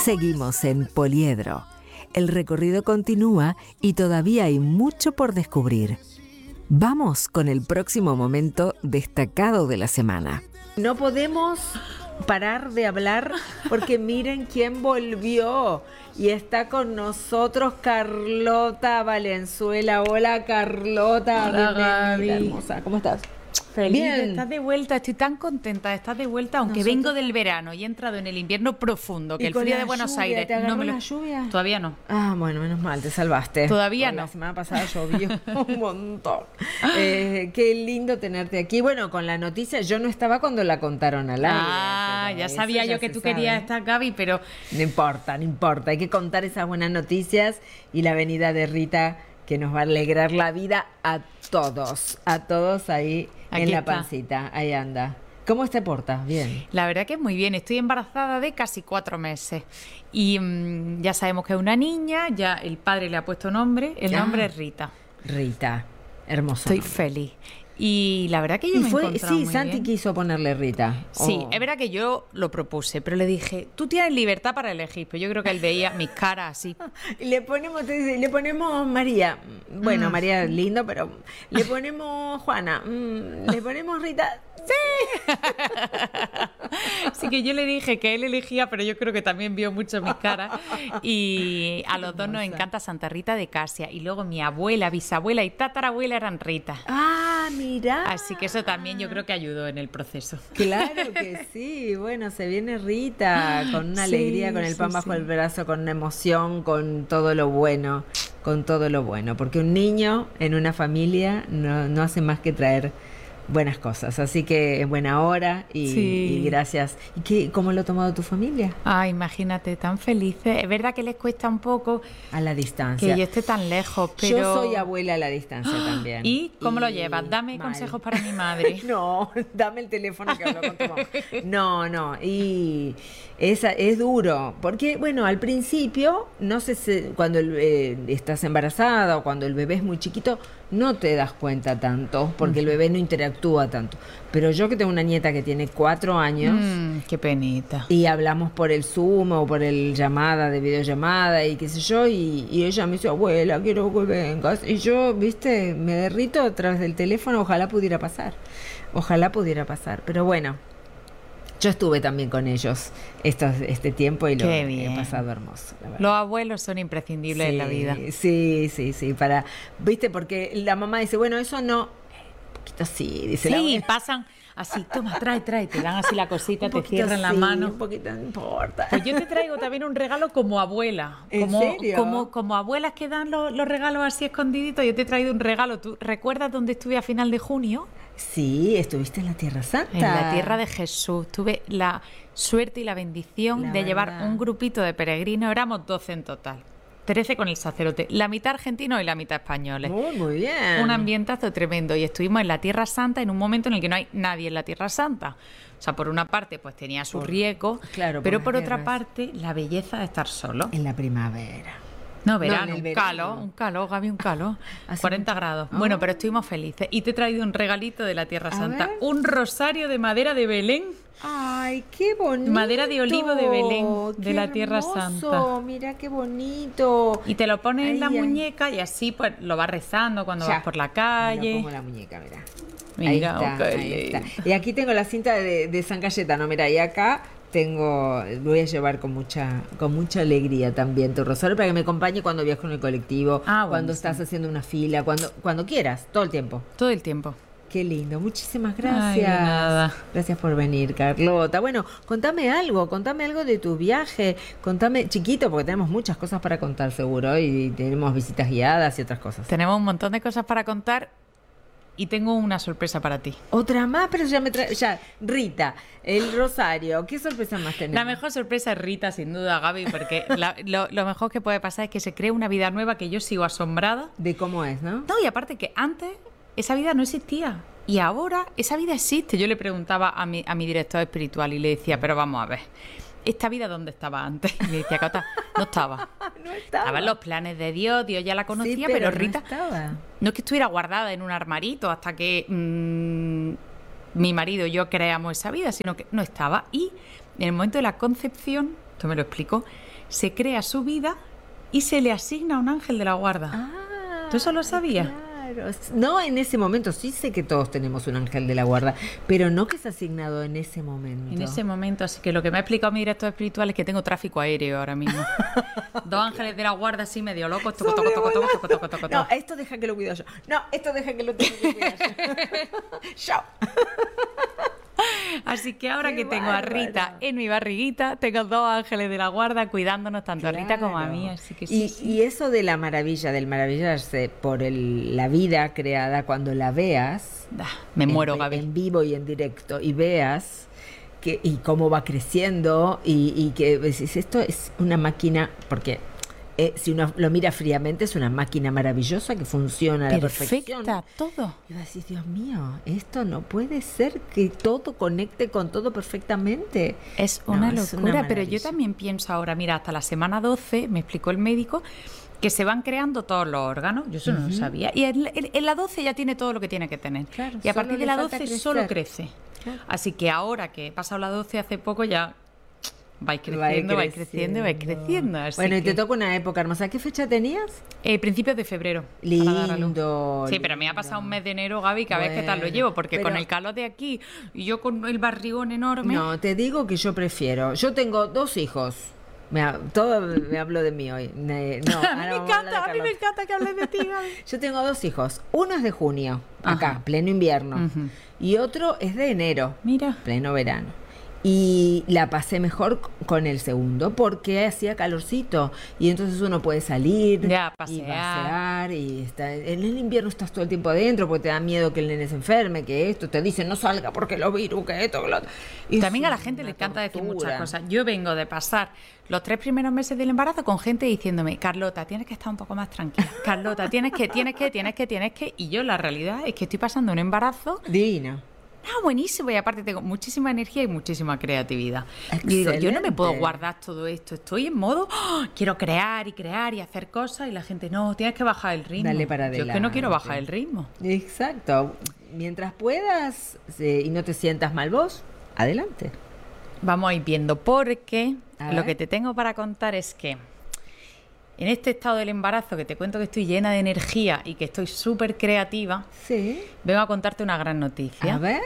Seguimos en Poliedro. El recorrido continúa y todavía hay mucho por descubrir. Vamos con el próximo momento destacado de la semana. No podemos parar de hablar porque miren quién volvió y está con nosotros Carlota Valenzuela. Hola Carlota, hola Gaby, hermosa, ¿cómo estás? Feliz de estar de vuelta, estoy tan contenta de estar de vuelta, aunque vengo del verano y he entrado en el invierno profundo, que el frío de Buenos Aires no me lo... ¿La lluvia? Todavía no. Ah, bueno, menos mal, te salvaste. Todavía no. La semana pasada llovió un montón. Qué lindo tenerte aquí. Bueno, con la noticia, yo no estaba cuando la contaron al aire. Ah, ya sabía yo que tú querías estar, Gaby, pero... No importa, hay que contar esas buenas noticias y la venida de Rita, que nos va a alegrar la vida a todos ahí. Aquí en la pancita, ahí anda. ¿Cómo te portas? Bien. La verdad que muy bien. Estoy embarazada de casi 4 meses. Y ya sabemos que es una niña, ya el padre le ha puesto nombre. El nombre es Rita. Rita, hermoso. Estoy feliz. Y la verdad que yo me he encontrado muy Santi bien. quiso ponerle Rita. Sí, es verdad que yo lo propuse, pero le dije, tú tienes libertad para elegir. Pero yo creo que él veía mis caras así. Le ponemos María. Bueno, María es lindo, pero le ponemos Juana. Le ponemos Rita. ¡Sí! Así que yo le dije que él elegía, pero yo creo que también vio mucho mis caras. Y a los dos nos encanta Santa Rita de Casia. Y luego mi abuela, bisabuela y tatarabuela eran Rita. ¡Ah, mira! Así que eso también yo creo que ayudó en el proceso. Claro que sí. Bueno, se viene Rita con una alegría, con el pan bajo el brazo, con una emoción, con todo lo bueno. Con todo lo bueno. Porque un niño en una familia no hace más que traer buenas cosas, así que en buena hora y gracias. ¿Y cómo lo ha tomado tu familia? Ah, imagínate, tan felices. Es verdad que les cuesta un poco a la distancia que yo esté tan lejos, pero yo soy abuela a la distancia también. ¿Y cómo lo llevas? Dame consejos para mi madre. No, dame el teléfono que hablo con tu mamá. No, y es duro, porque bueno, al principio, no sé si cuando estás embarazada o cuando el bebé es muy chiquito, no te das cuenta tanto, porque el bebé no interactúa tanto. Pero yo que tengo una nieta que tiene 4 años. Qué penita. Y hablamos por el Zoom o por el llamada, de videollamada y qué sé yo, y ella me dice, abuela, quiero que vengas. Y yo, viste, me derrito a través del teléfono, ojalá pudiera pasar. Pero bueno, yo estuve también con ellos este tiempo y lo he pasado hermoso, la verdad. Los abuelos son imprescindibles en la vida. Sí, viste, porque la mamá dice, bueno, eso no, un poquito sí, dice la abuela. Pasan así, toma, trae, te dan así la cosita, te cierran la mano. Un poquito, no importa. Pues yo te traigo también un regalo como abuela. ¿En serio? Como abuelas que dan los regalos así escondiditos, yo te he traído un regalo. ¿Tú recuerdas dónde estuve a final de junio? Sí, estuviste en la Tierra Santa. En la Tierra de Jesús. Tuve la suerte y la bendición de llevar un grupito de peregrinos. Éramos 12 en total. 13 con el sacerdote. La mitad argentinos y la mitad españoles. Muy bien. Un ambientazo tremendo. Y estuvimos en la Tierra Santa en un momento en el que no hay nadie en la Tierra Santa. O sea, por una parte, pues tenía sus riesgos. Claro, pero por otra parte, la belleza de estar solo. En la primavera. No, verano, un calor, Gaby, un calor. 40 grados. Bueno, pero estuvimos felices. Y te he traído un regalito de la Tierra Santa. Un rosario de madera de Belén. ¡Ay, qué bonito! Madera de olivo de Belén, de la Tierra Santa. Mira qué bonito. Y te lo pones en la muñeca y así pues lo vas rezando cuando vas por la calle. Lo pongo en la muñeca, mira. Mira, ahí está. Y aquí tengo la cinta de San Cayetano, mira, y acá voy a llevar con mucha alegría también tu rosario para que me acompañe cuando viajo en el colectivo, cuando estás haciendo una fila, cuando quieras, todo el tiempo. Todo el tiempo. Qué lindo, muchísimas gracias. Ay, de nada. Gracias por venir, Carlota. Bueno, contame algo de tu viaje, contame chiquito, porque tenemos muchas cosas para contar seguro, y tenemos visitas guiadas y otras cosas. Tenemos un montón de cosas para contar. Y tengo una sorpresa para ti. Otra más, pero ya, Rita, el rosario, ¿qué sorpresa más tenemos? La mejor sorpresa es Rita, sin duda, Gaby, porque lo mejor que puede pasar es que se cree una vida nueva que yo sigo asombrada. De cómo es, ¿no? No, y aparte que antes esa vida no existía. Y ahora esa vida existe. Yo le preguntaba a mi director espiritual y le decía, pero vamos a ver, ¿esta vida dónde estaba antes? Y me decía, Cata, no estaba. No estaba. Estaban los planes de Dios ya la conocía, sí, pero Rita estaba. No es que estuviera guardada en un armarito hasta que mi marido y yo creamos esa vida, sino que no estaba. Y en el momento de la concepción, esto me lo explico, se crea su vida y se le asigna un ángel de la guarda. ¿Tú eso lo sabías? Claro. No, en ese momento sí sé que todos tenemos un ángel de la guarda, pero no que es asignado en ese momento. En ese momento, así que lo que me ha explicado mi director espiritual es que tengo tráfico aéreo ahora mismo. 2 ángeles de la guarda así medio locos. No, esto deja que lo cuido yo. No, esto deja que lo tengo que cuidar yo. Chao. Así que ahora que tengo a Rita en mi barriguita, tengo 2 ángeles de la guarda cuidándonos tanto a Rita como a mí. Así que sí. Y eso de la maravilla, del maravillarse por la vida creada, cuando la veas, me muero, Gaby. En vivo y en directo, y veas y cómo va creciendo, y que decís, esto es una máquina, porque si uno lo mira fríamente, es una máquina maravillosa que funciona a la perfección. Perfecta, todo. Y vas a decir, Dios mío, esto no puede ser que todo conecte con todo perfectamente. Es una locura, pero yo también pienso ahora, mira, hasta la semana 12, me explicó el médico, que se van creando todos los órganos, yo eso no lo sabía, y en la 12 ya tiene todo lo que tiene que tener, claro, y a partir de la 12 solo crece. Claro. Así que ahora que he pasado la 12 hace poco ya... vais creciendo. Así bueno, y te que... toca una época hermosa. ¿Qué fecha tenías? Principios de febrero. Lindo. Sí, pero me ha pasado un mes de enero, Gaby, que a ver qué tal lo llevo, porque con el calor de aquí y yo con el barrigón enorme... No, te digo que yo prefiero. Yo tengo 2 hijos. Me hablo de mí hoy. a mí me encanta que hables de ti, Gaby. Yo tengo 2 hijos. Uno es de junio, acá, pleno invierno. Y otro es de enero, mira, pleno verano. Y la pasé mejor con el segundo porque hacía calorcito y entonces uno puede salir ya, y pasear y en el invierno estás todo el tiempo adentro porque te da miedo que el nene se enferme, que esto, te dicen no salga porque los virus, que esto, que lo otro. Y también a la gente le encanta decir muchas cosas. Yo vengo de pasar los 3 primeros meses del embarazo con gente diciéndome, Carlota, tienes que estar un poco más tranquila, Carlota, tienes que, y yo la realidad es que estoy pasando un embarazo divino. Buenísimo, y aparte tengo muchísima energía y muchísima creatividad. Y digo, yo no me puedo guardar todo esto, estoy en modo, quiero crear y hacer cosas, y la gente, no, tienes que bajar el ritmo. Dale para adelante. Yo es que no quiero bajar el ritmo. Exacto, mientras puedas y no te sientas mal vos, adelante. Vamos a ir viendo, porque lo que te tengo para contar es que en este estado del embarazo, que te cuento que estoy llena de energía y que estoy súper creativa, sí, vengo a contarte una gran noticia. A ver.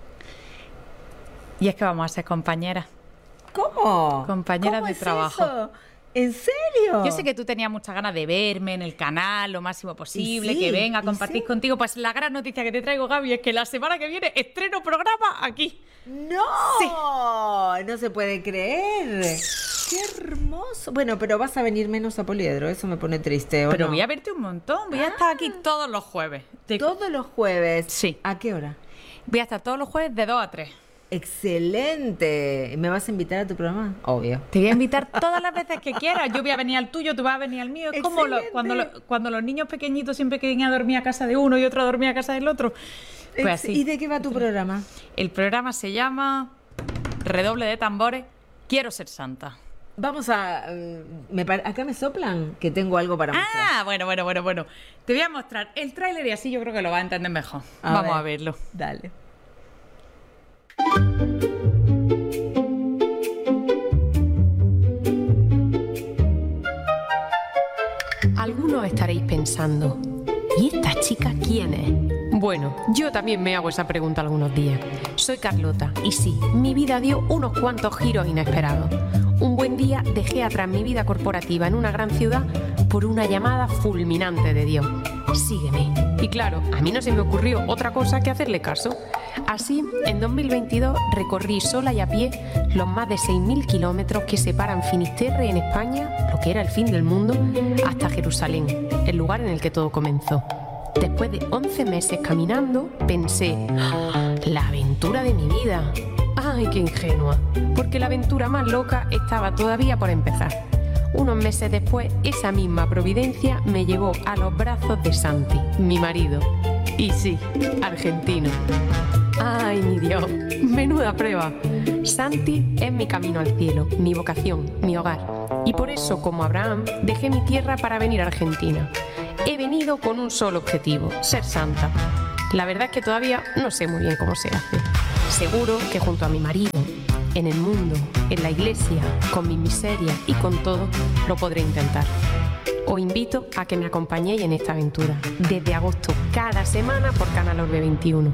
Y es que vamos a ser compañeras. ¿Cómo? Compañeras de trabajo. Eso? ¿En serio? Yo sé que tú tenías muchas ganas de verme en el canal lo máximo posible, que venga a compartir contigo. Pues la gran noticia que te traigo, Gaby, es que la semana que viene estreno programa aquí. ¡No! Sí. No se puede creer. ¡Qué hermoso! Bueno, pero vas a venir menos a Poliedro, eso me pone triste. Pero no, voy a verte un montón, voy a estar aquí todos los jueves. ¿Todos los jueves? Sí. ¿A qué hora? Voy a estar todos los jueves de 2 a 3. ¡Excelente! ¿Me vas a invitar a tu programa? Obvio. Te voy a invitar todas las veces que quieras. Yo voy a venir al tuyo, tú vas a venir al mío. Es como cuando los niños pequeñitos siempre quieren ir a dormir a casa de uno y otro a dormir a casa del otro. Pues así. ¿Y de qué va tu programa? El programa se llama Redoble de tambores, Quiero ser santa. Vamos a... acá me soplan que tengo algo para mostrar. Bueno. Te voy a mostrar el tráiler y así yo creo que lo vas a entender mejor. Vamos a verlo. Dale. Algunos estaréis pensando, ¿y esta chica quién es? Bueno, yo también me hago esa pregunta algunos días. Soy Carlota y sí, mi vida dio unos cuantos giros inesperados. Un buen día dejé atrás mi vida corporativa en una gran ciudad por una llamada fulminante de Dios. Sígueme. Y claro, a mí no se me ocurrió otra cosa que hacerle caso. Así, en 2022 recorrí sola y a pie los más de 6.000 kilómetros que separan Finisterre en España, lo que era el fin del mundo, hasta Jerusalén, el lugar en el que todo comenzó. Después de 11 meses caminando, pensé, la aventura de mi vida. ¡Ay, qué ingenua! Porque la aventura más loca estaba todavía por empezar. Unos meses después, esa misma providencia me llevó a los brazos de Santi, mi marido. Y sí, argentino. ¡Ay, mi Dios! ¡Menuda prueba! Santi es mi camino al cielo, mi vocación, mi hogar. Y por eso, como Abraham, dejé mi tierra para venir a Argentina. He venido con un solo objetivo, ser santa. La verdad es que todavía no sé muy bien cómo se hace. Seguro que junto a mi marido, en el mundo, en la iglesia, con mis miserias y con todo, lo podré intentar. Os invito a que me acompañéis en esta aventura, desde agosto, cada semana por Canal Orbe 21.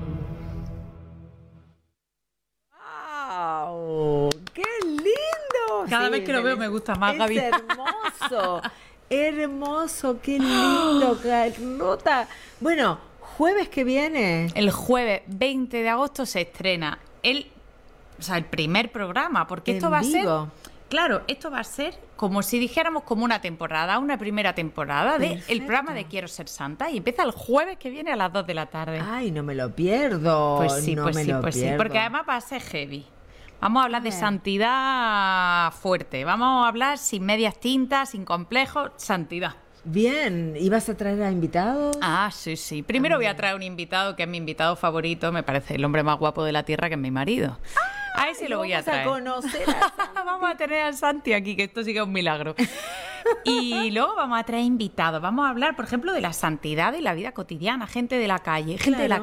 ¡Wow! ¡Qué lindo! Cada vez que lo veo me gusta más, Gaby. Es hermoso, hermoso, qué lindo, Carlota. Bueno, jueves que viene. El jueves 20 de agosto se estrena el primer programa, porque esto va a ser... Claro, esto va a ser como si dijéramos como una temporada, una primera temporada del programa de Quiero ser Santa, y empieza el jueves que viene a las 2 de la tarde. Ay, no me lo pierdo. Pues sí, no pues me sí, lo pues sí, pierdo. porque además va a ser heavy. Vamos a hablar de santidad fuerte, vamos a hablar sin medias tintas, sin complejos, santidad. Bien, ¿y vas a traer a invitados? Ah, sí, sí. Primero voy a traer un invitado que es mi invitado favorito, me parece el hombre más guapo de la tierra, que es mi marido. A ese lo voy a traer. Vamos a conocer a Vamos a tener a Santi aquí, que esto sí que es un milagro. Y luego vamos a traer invitados. Vamos a hablar, por ejemplo, de la santidad de la vida cotidiana, gente de la calle,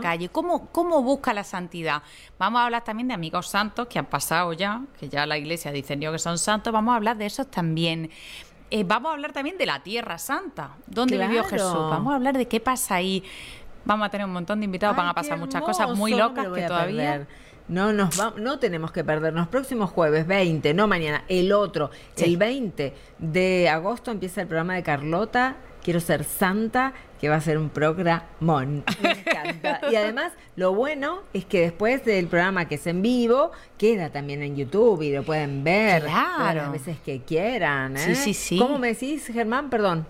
¿Cómo busca la santidad? Vamos a hablar también de amigos santos que han pasado ya, que ya la iglesia dice que son santos. Vamos a hablar de esos también. Vamos a hablar también de la Tierra Santa, donde vivió Jesús. Vamos a hablar de qué pasa ahí. Vamos a tener un montón de invitados, van a pasar muchas cosas muy locas que todavía... No tenemos que perdernos. Próximo jueves 20, no mañana, el otro. Sí. El 20 de agosto empieza el programa de Carlota, Quiero ser Santa, que va a ser un programón. Me encanta. Y además, lo bueno es que después del programa, que es en vivo, queda también en YouTube y lo pueden ver todas las veces que quieran. Sí. ¿Cómo me decís, Germán? Perdón.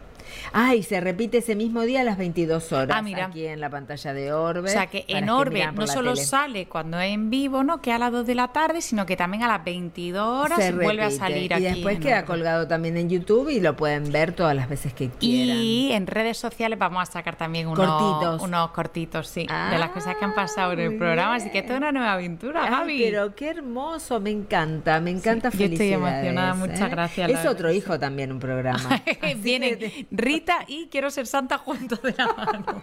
Y se repite ese mismo día a las 22 horas aquí en la pantalla de Orbe. O sea que en Orbe no solo sale cuando es en vivo, ¿no?, que a las 2 de la tarde, sino que también a las 22 horas se vuelve a salir aquí. Y después queda colgado también en YouTube y lo pueden ver todas las veces que quieran. Y en redes sociales vamos a sacar también unos cortitos, sí, de las cosas que han pasado en el programa. Así que esto es una nueva aventura, Javi. Pero qué hermoso, me encanta, felicidades. Yo estoy emocionada, muchas gracias. Es otro hijo también un programa. Vienen Rita y Quiero ser Santa juntos de la mano.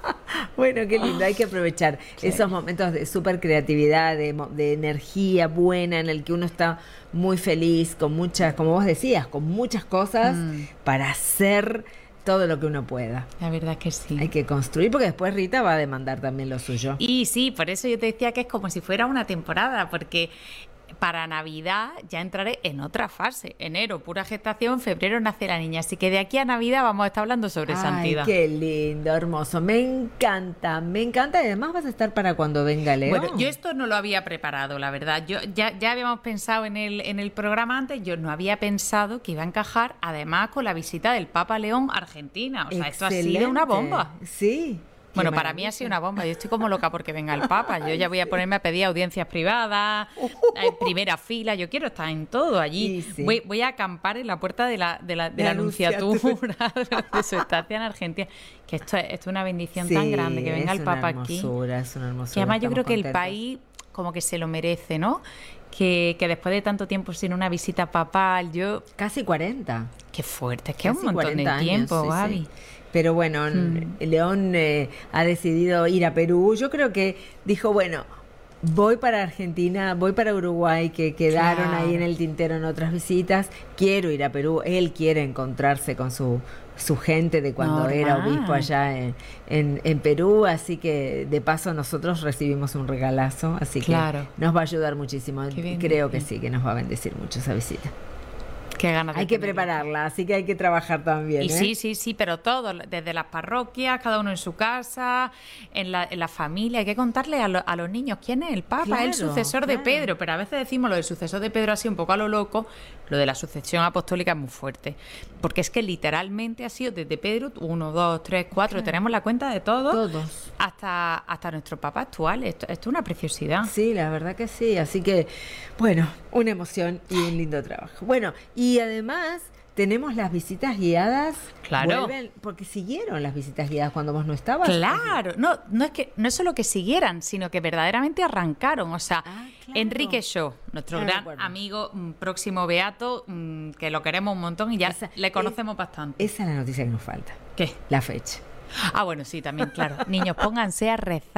Bueno, qué lindo, hay que aprovechar esos momentos de súper creatividad, de energía buena, en el que uno está muy feliz, con muchas, como vos decías, con muchas cosas para hacer todo lo que uno pueda. La verdad es que sí. Hay que construir, porque después Rita va a demandar también lo suyo. Y sí, por eso yo te decía que es como si fuera una temporada, porque... para Navidad ya entraré en otra fase. Enero, pura gestación, febrero nace la niña. Así que de aquí a Navidad vamos a estar hablando sobre santidad. Qué lindo, hermoso. Me encanta, me encanta. Y además vas a estar para cuando venga León. Bueno, yo esto no lo había preparado, la verdad. Yo ya habíamos pensado en el programa antes. Yo no había pensado que iba a encajar, además, con la visita del Papa León a Argentina. O sea, excelente. Esto ha sido una bomba. Sí. Bueno, para mí ha sido una bomba. Yo estoy como loca porque venga el Papa. Yo ya voy a ponerme a pedir audiencias privadas, primera fila. Yo quiero estar en todo allí. Sí. Voy a acampar en la puerta de la anunciatura de su estancia en Argentina. Que esto es una bendición tan grande que venga el Papa aquí. Es una hermosura. Que además yo creo que contentos. El país como que se lo merece, ¿no? Que después de tanto tiempo sin una visita papal, Casi 40. Qué fuerte, es que es un montón de tiempo, Gaby. Sí. Pero bueno, León ha decidido ir a Perú. Yo creo que dijo, bueno, voy para Argentina, voy para Uruguay, que quedaron ahí en el tintero en otras visitas. Quiero ir a Perú. Él quiere encontrarse con su gente de cuando era obispo allá en Perú. Así que de paso nosotros recibimos un regalazo. Así que nos va a ayudar muchísimo. Creo que sí, que nos va a bendecir mucho esa visita. Qué ganas de hay que prepararla, así que hay que trabajar también. Y sí, pero todo, desde las parroquias, cada uno en su casa, en la familia. Hay que contarle a los niños quién es el Papa, el sucesor de Pedro. Pero a veces decimos lo del sucesor de Pedro así un poco a lo loco. Lo de la sucesión apostólica es muy fuerte. Porque es que literalmente ha sido desde Pedro 1, 2, 3, 4. Tenemos la cuenta de todos. Hasta nuestro Papa actual. Esto es una preciosidad. Sí, la verdad que sí. Así que, bueno, una emoción y un lindo trabajo. Bueno, y además tenemos las visitas guiadas. Claro. Porque siguieron las visitas guiadas cuando vos no estabas. Claro. No es solo que siguieran, sino que verdaderamente arrancaron. O sea, Enrique Shaw, nuestro gran amigo, próximo beato, que lo queremos un montón y ya le conocemos bastante. Esa es la noticia que nos falta. ¿Qué? La fecha. Bueno, sí, también, claro. Niños, pónganse a rezar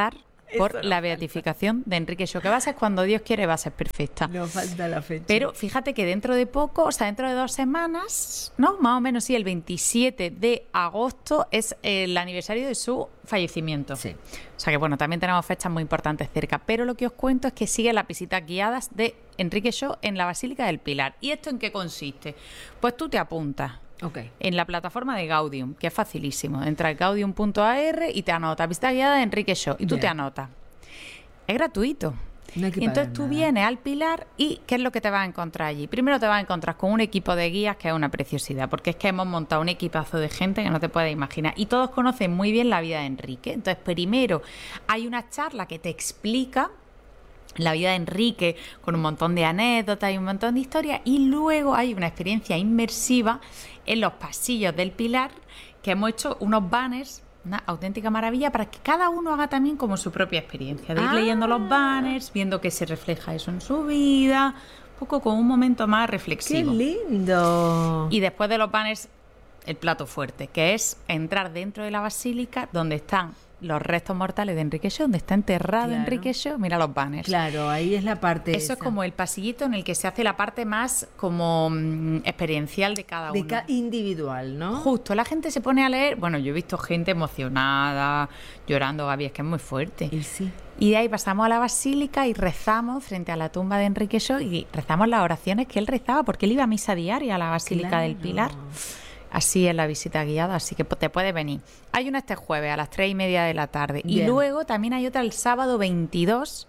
por la beatificación de Enrique Shaw, que va a ser cuando Dios quiere, va a ser perfecta. No falta la fecha. Pero fíjate que dentro de poco, o sea, dentro de 2 semanas, ¿no? Más o menos sí, el 27 de agosto es el aniversario de su fallecimiento. Sí. O sea que bueno, también tenemos fechas muy importantes cerca. Pero lo que os cuento es que sigue las visitas guiadas de Enrique Shaw en la Basílica del Pilar. ¿Y esto en qué consiste? Pues tú te apuntas en la plataforma de Gaudium, que es facilísimo. Entra en gaudium.ar y te anota visita guiada de Enrique Shaw y tú te anotas. Es gratuito. No hay que Y entonces tú pagar nada. vienes al Pilar y ¿qué es lo que te vas a encontrar allí? Primero te vas a encontrar con un equipo de guías que es una preciosidad, porque es que hemos montado un equipazo de gente que no te puedes imaginar y todos conocen muy bien la vida de Enrique. Entonces primero hay una charla que te explica la vida de Enrique con un montón de anécdotas y un montón de historias, y luego hay una experiencia inmersiva en los pasillos del Pilar, que hemos hecho unos banners, una auténtica maravilla, para que cada uno haga también como su propia experiencia, de ir leyendo los banners, viendo que se refleja eso en su vida, un poco como un momento más ¡Qué reflexivo. lindo! Y después de los banners, el plato fuerte, que es entrar dentro de la basílica donde están los restos mortales de Enrique Shaw, donde está enterrado Claro. Enrique Shaw. Mira los banners. Claro, ahí es la parte Eso es como el pasillito en el que se hace la parte más como experiencial de cada uno. individual, ¿no? Justo, la gente se pone a leer. Bueno, yo he visto gente emocionada, llorando, Gaby, es que es muy fuerte. Y sí. Y de ahí pasamos a la basílica y rezamos frente a la tumba de Enrique Shaw y rezamos las oraciones que él rezaba, porque él iba a misa diaria a la Basílica del Pilar. Así es la visita guiada, así que te puedes venir. Hay una este jueves a las 3:30 de la tarde. Bien. Y luego también hay otra el sábado 22.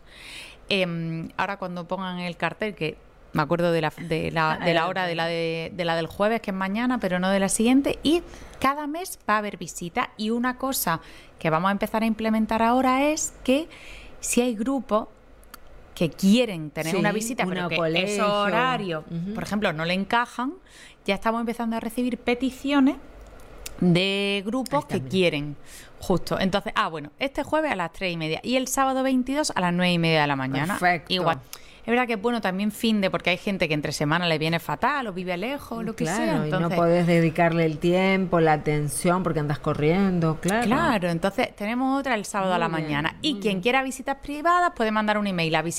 Ahora cuando pongan el cartel, que me acuerdo de la hora de la del jueves, que es mañana, pero no de la siguiente. Y cada mes va a haber visita. Y una cosa que vamos a empezar a implementar ahora es que si hay grupos que quieren tener Sí, una visita, pero que colegio. esos horarios, por ejemplo, no le encajan, ya estamos empezando a recibir peticiones de grupos que quieren. Justo. Entonces, bueno, este jueves a las 3:30 y el sábado 22 a las 9:30 de la mañana. Perfecto. Igual. Es verdad que es bueno también fin de, porque hay gente que entre semana le viene fatal o vive lejos o lo que sea. Claro, Entonces, y no podés dedicarle el tiempo, la atención, porque andas corriendo, claro. Claro, entonces tenemos otra el sábado a la Muy bien, mañana. Y quien quiera visitas privadas puede mandar un email a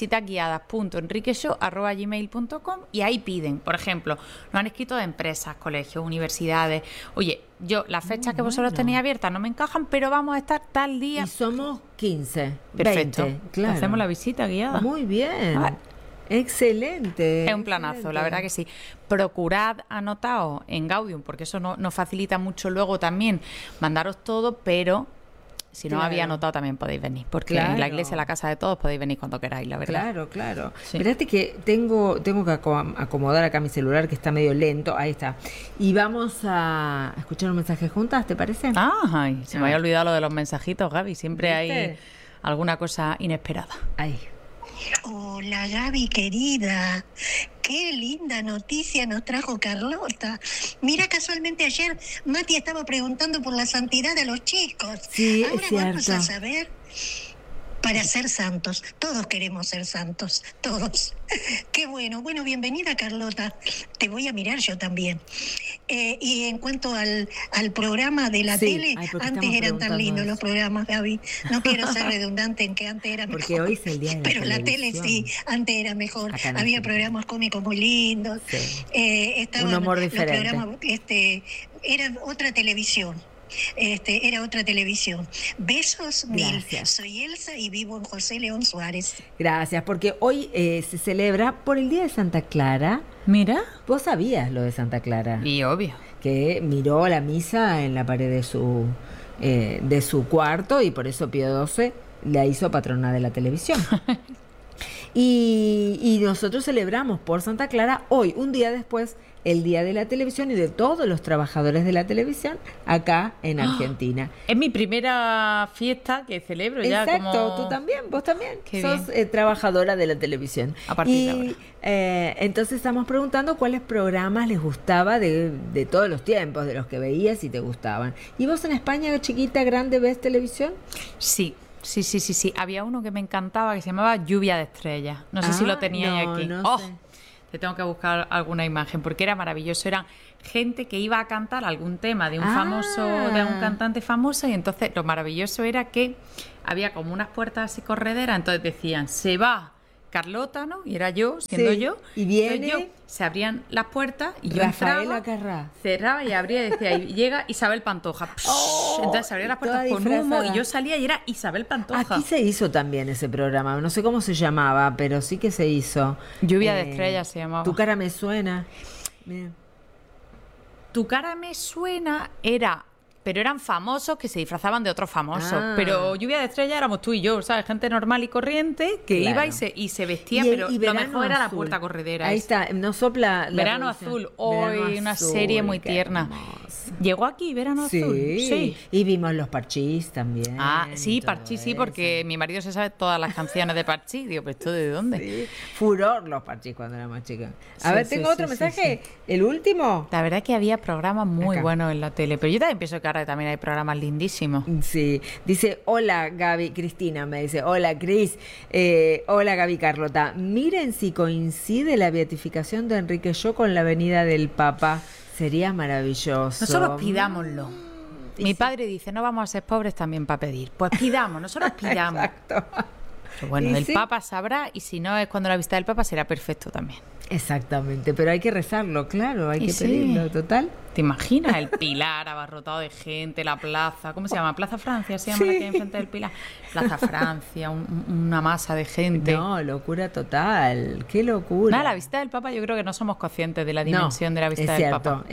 visitasguiadas.enriqueshow@gmail.com y ahí piden, por ejemplo, nos han escrito de empresas, colegios, universidades. Oye, yo las fechas que vosotros tenéis abiertas no me encajan, pero vamos a estar tal día. Y somos 15, Perfecto. 20, claro. Hacemos la visita guiada. Muy bien. Ah. Excelente. Es un planazo, la verdad que sí. Procurad anotaos en Gaudium, porque eso nos facilita mucho luego también mandaros todo, pero si no Claro. había anotado también podéis venir, porque Claro. en la iglesia, la casa de todos, podéis venir cuando queráis, la verdad. Claro, claro. Sí. Espérate que tengo que acomodar acá mi celular, que está medio lento. Ahí está. Y vamos a escuchar un mensaje juntas, ¿te parece? Ay, se me había olvidado lo de los mensajitos, Gaby. Siempre hay ¿Viste? alguna cosa inesperada. Ahí. Hola Gaby querida, qué linda noticia nos trajo Carlota. Mira, casualmente ayer Mati estaba preguntando por la santidad de los chicos. Sí, Ahora es vamos a cierto. saber para ser santos. Todos queremos ser santos, todos. Qué bueno. Bueno, bienvenida Carlota. Te voy a mirar yo también. Y en cuanto al programa de la Sí, tele, ay, porque antes estamos eran tan preguntando lindos eso. los programas, Gaby. No quiero ser redundante en que antes era mejor. Porque hoy es el día de la Pero la tele televisión. sí, antes era mejor. Acá en Había Argentina. programas cómicos muy lindos. Sí. Estaban Un humor los diferente. programas, era otra televisión. Era otra televisión. Besos mil. Gracias. Soy Elsa y vivo en José León Suárez. Gracias, porque hoy se celebra por el Día de Santa Clara. Mira. ¿Vos sabías lo de Santa Clara? Y obvio. Que miró la misa en la pared de su cuarto y por eso Pío XII la hizo patrona de la televisión. Y nosotros celebramos por Santa Clara hoy, un día después, el Día de la Televisión y de todos los trabajadores de la televisión acá en Argentina. Es mi primera fiesta que celebro ya. Exacto, como... tú también, vos también. Qué Sos bien. trabajadora de la televisión. A partir de y entonces estamos preguntando cuáles programas les gustaba de todos los tiempos, de los que veías y te gustaban. ¿Y vos en España, chiquita, grande, ves televisión? Sí. Había uno que me encantaba que se llamaba Lluvia de Estrellas. No sé si lo teníais aquí. No ¡Oh! sé. te tengo que buscar alguna imagen, porque era maravilloso. Eran gente que iba a cantar algún tema de un famoso, de un cantante famoso, y entonces lo maravilloso era que había como unas puertas así correderas, entonces decían, se va Carlota, ¿no? Y era yo, siendo yo. Y viene... Entonces se abrían las puertas y yo Rafaela entraba, Carrá. cerraba y abría y decía, y llega Isabel Pantoja. Entonces se abrían las puertas con humo y yo salía y era Isabel Pantoja. Aquí se hizo también ese programa, no sé cómo se llamaba, pero sí que se hizo. Lluvia de estrellas se llamaba. Tu cara me suena. Bien. Tu cara me suena era... Pero eran famosos que se disfrazaban de otros famosos. Pero Lluvia de Estrellas éramos tú y yo, ¿sabes? Gente normal y corriente que iba y se vestía, pero lo mejor era la puerta corredera. Ahí está, nos sopla la Verano Azul, hoy una serie muy tierna. ¿Llegó aquí Verano Azul? Sí. Y vimos los Parchís también. Sí, Parchís sí, porque mi marido se sabe todas las canciones de Parchís. Digo, ¿pero esto de dónde? Sí. Furor los Parchís cuando era más chica. A ver, tengo otro mensaje. ¿El último? La verdad es que había programas muy buenos en la tele, pero yo también pienso que ahora también hay programas lindísimos. Sí, dice, hola Gaby, Cristina me dice, hola Cris, hola Gaby Carlota, miren si coincide la beatificación de Enrique Yo con la venida del Papa, sería maravilloso. Nosotros pidámoslo. Mi padre dice, no vamos a ser pobres también para pedir, pues pidamos, nosotros pidamos. Exacto. Pero bueno, el Papa sabrá, y si no es cuando la visita del Papa será perfecto también. Exactamente, pero hay que rezarlo, claro, hay que pedirlo, total. ¿Te imaginas el Pilar abarrotado de gente, la plaza? ¿Cómo se llama? ¿Plaza Francia se llama la que hay enfrente del Pilar? Plaza Francia, una masa de gente. No, locura total, qué locura. Nada, la visita del Papa yo creo que no somos conscientes de la dimensión de la visita del Papa.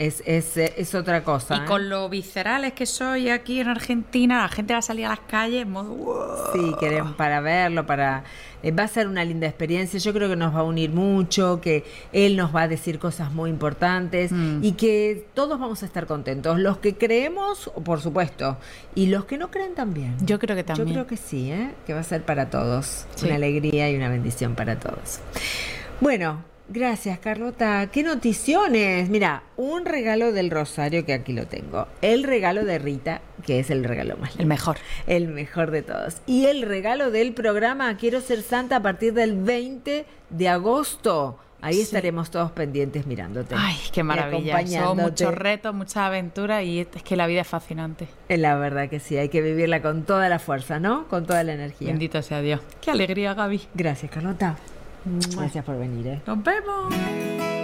Es otra cosa. Y con lo viscerales que soy aquí en Argentina, la gente va a salir a las calles en modo... ¡wow! Sí, queremos para verlo, va a ser una linda experiencia, yo creo que nos va a unir mucho, que él nos va a decir cosas muy importantes y que todos vamos a estar contentos, los que creemos, por supuesto, y los que no creen también. Yo creo que también. Yo creo que sí, que va a ser para todos, una alegría y una bendición para todos. Bueno, gracias Carlota, qué noticiones. Mira, un regalo del Rosario, que aquí lo tengo, el regalo de Rita, que es el regalo más lindo. El mejor de todos. Y el regalo del programa Quiero Ser Santa a partir del 20 de agosto. Ahí estaremos todos pendientes mirándote. Ay, qué maravilla. Son muchos retos, muchas aventuras y es que la vida es fascinante. La verdad que sí, hay que vivirla con toda la fuerza, ¿no? Con toda la energía. Bendito sea Dios. Qué alegría, Gaby. Gracias, Carlota. Gracias por venir. Nos vemos.